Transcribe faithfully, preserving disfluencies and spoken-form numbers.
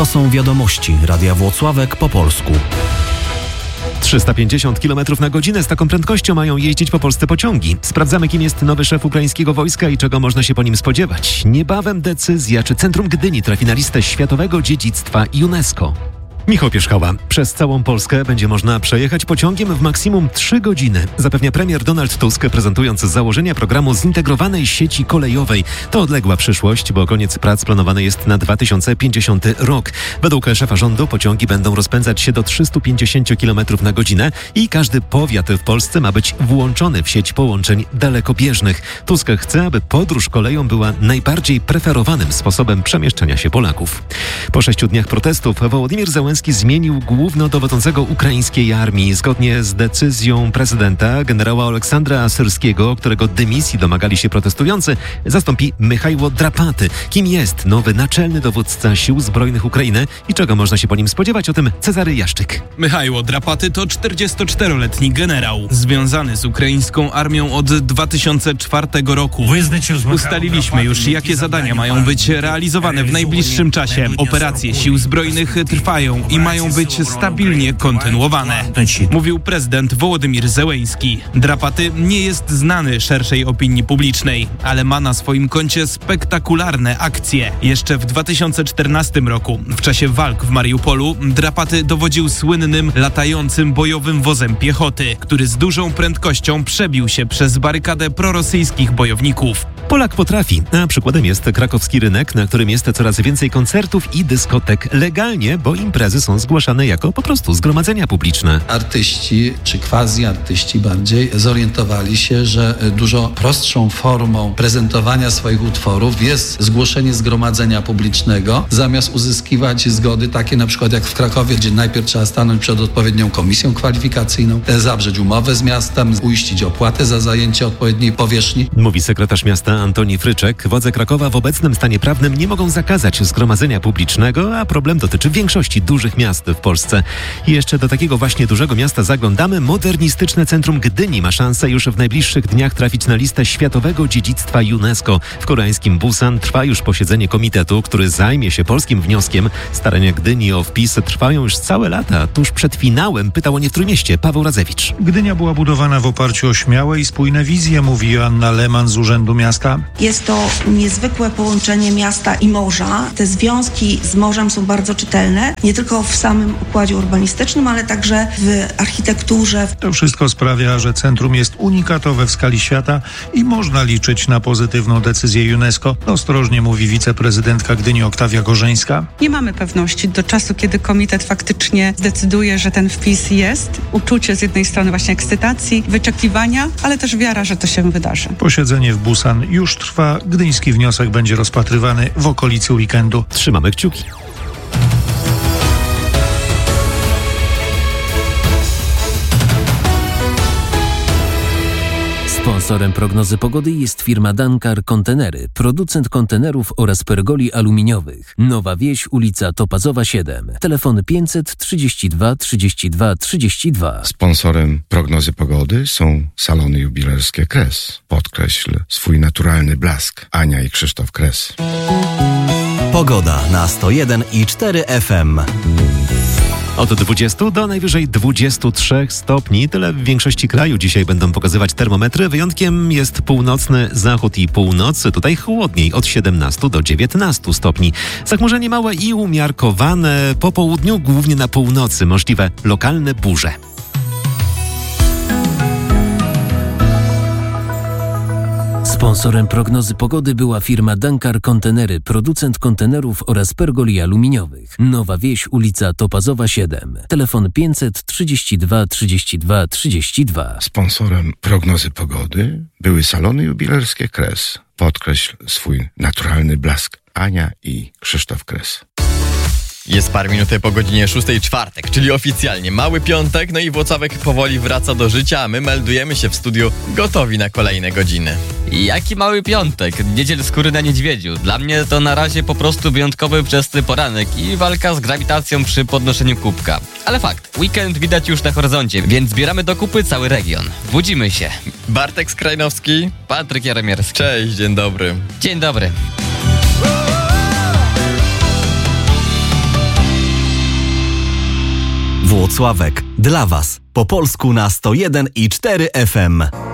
To są wiadomości Radia Włocławek po polsku. trzysta pięćdziesiąt kilometrów na godzinę z taką prędkością mają jeździć po Polsce pociągi. Sprawdzamy, kim jest nowy szef ukraińskiego wojska i czego można się po nim spodziewać. Niebawem decyzja, czy centrum Gdyni trafi na listę Światowego Dziedzictwa UNESCO. Michał Pierzchała. Przez całą Polskę będzie można przejechać pociągiem w maksimum trzy godziny, zapewnia premier Donald Tusk, prezentując założenia programu zintegrowanej sieci kolejowej. To odległa przyszłość, bo koniec prac planowany jest na dwa tysiące pięćdziesiąty rok. Według szefa rządu pociągi będą rozpędzać się do trzysta pięćdziesiąt kilometrów na godzinę i każdy powiat w Polsce ma być włączony w sieć połączeń dalekobieżnych. Tusk chce, aby podróż koleją była najbardziej preferowanym sposobem przemieszczania się Polaków. Po sześciu dniach protestów Wołodymyr Zełenski zmienił głównodowodzącego ukraińskiej armii. Zgodnie z decyzją prezydenta generała Oleksandra Syrskiego, którego dymisji domagali się protestujący, zastąpi Michajło Drapaty. Kim jest nowy naczelny dowódca Sił Zbrojnych Ukrainy i czego można się po nim spodziewać? O tym Cezary Jaszczyk. Michajło Drapaty to czterdziestoczteroletni generał, związany z ukraińską armią od dwa tysiące czwartego roku. Ustaliliśmy już, jakie zadania mają być realizowane w najbliższym czasie. Operacje Sił Zbrojnych trwają i mają być stabilnie kontynuowane, mówił prezydent Wołodymyr Zełenski. Drapaty nie jest znany szerszej opinii publicznej, ale ma na swoim koncie spektakularne akcje. Jeszcze w dwa tysiące czternastym roku, w czasie walk w Mariupolu, Drapaty dowodził słynnym latającym bojowym wozem piechoty, który z dużą prędkością przebił się przez barykadę prorosyjskich bojowników. Polak potrafi, a przykładem jest krakowski rynek, na którym jest coraz więcej koncertów i dyskotek legalnie, bo imprezy są zgłaszane jako po prostu zgromadzenia publiczne. Artyści, czy quasi-artyści bardziej, zorientowali się, że dużo prostszą formą prezentowania swoich utworów jest zgłoszenie zgromadzenia publicznego, zamiast uzyskiwać zgody takie na przykład jak w Krakowie, gdzie najpierw trzeba stanąć przed odpowiednią komisją kwalifikacyjną, zawrzeć umowę z miastem, uiścić opłatę za zajęcie odpowiedniej powierzchni. Mówi sekretarz miasta Antoni Fryczek. Władze Krakowa w obecnym stanie prawnym nie mogą zakazać zgromadzenia publicznego, a problem dotyczy większości dużych miast w Polsce. I jeszcze do takiego właśnie dużego miasta zaglądamy. Modernistyczne centrum Gdyni ma szansę już w najbliższych dniach trafić na listę Światowego Dziedzictwa UNESCO. W koreańskim Busan trwa już posiedzenie komitetu, który zajmie się polskim wnioskiem. Starania Gdyni o wpis trwają już całe lata. Tuż przed finałem pytał o nie w Trójmieście Paweł Radzewicz. Gdynia była budowana w oparciu o śmiałe i spójne wizje, mówi Joanna Lehmann z Urzędu Miasta. Jest to niezwykłe połączenie miasta i morza. Te związki z morzem są bardzo czytelne, nie tylko w samym układzie urbanistycznym, ale także w architekturze. To wszystko sprawia, że centrum jest unikatowe w skali świata i można liczyć na pozytywną decyzję UNESCO. Ostrożnie mówi wiceprezydentka Gdyni Oktawia Gorzeńska. Nie mamy pewności do czasu, kiedy komitet faktycznie zdecyduje, że ten wpis jest. Uczucie z jednej strony właśnie ekscytacji, wyczekiwania, ale też wiara, że to się wydarzy. Posiedzenie w Busan już trwa. Gdyński wniosek będzie rozpatrywany w okolicy weekendu. Trzymamy kciuki. Sponsorem prognozy pogody jest firma Dankar Kontenery, producent kontenerów oraz pergoli aluminiowych. Nowa Wieś, ulica Topazowa siedem. Telefon pięćset trzydzieści dwa trzydzieści dwa trzydzieści dwa. Sponsorem prognozy pogody są salony jubilerskie Kres. Podkreśl swój naturalny blask. Ania i Krzysztof Kres. Pogoda na sto jeden i cztery F M. Od dwudziestu do najwyżej dwudziestu trzech stopni. Tyle w większości kraju dzisiaj będą pokazywać termometry. Wyjątkiem jest północny zachód i północ. Tutaj chłodniej od siedemnastu do dziewiętnastu stopni. Zachmurzenie małe i umiarkowane. Po południu, głównie na północy, możliwe lokalne burze. Sponsorem prognozy pogody była firma Dankar Kontenery, producent kontenerów oraz pergoli aluminiowych. Nowa Wieś, ulica Topazowa siedem. Telefon pięćset trzydzieści dwa trzydzieści dwa trzydzieści dwa. Sponsorem prognozy pogody były salony jubilerskie Kres. Podkreśl swój naturalny blask. Ania i Krzysztof Kres. Jest parę minut po godzinie szóstej, czwartek, czyli oficjalnie mały piątek, no i Włocławek powoli wraca do życia, a my meldujemy się w studiu gotowi na kolejne godziny. Jaki mały piątek? Niedziel skóry na niedźwiedziu. Dla mnie to na razie po prostu wyjątkowy wczesny poranek i walka z grawitacją przy podnoszeniu kubka. Ale fakt, weekend widać już na horyzoncie, więc zbieramy do kupy cały region. Budzimy się. Bartek Skrajnowski. Patryk Jaromierski. Cześć, dzień dobry. Dzień dobry. Włocławek. Dla Was. Po polsku na sto jeden i cztery F M.